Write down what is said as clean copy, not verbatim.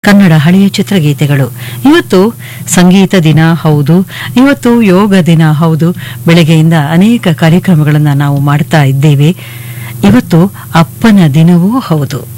ಕನ್ನಡ ಹಳೆಯ ಚಿತ್ರಗೀತೆಗಳು. ಇವತ್ತು ಸಂಗೀತ ದಿನ ಹೌದು, ಇವತ್ತು ಯೋಗ ದಿನ ಹೌದು. ಬೆಳಗ್ಗೆಯಿಂದ ಅನೇಕ ಕಾರ್ಯಕ್ರಮಗಳನ್ನು ನಾವು ಮಾಡ್ತಾ ಇದ್ದೇವೆ. ಇವತ್ತು ಅಪ್ಪನ ದಿನವೂ ಹೌದು.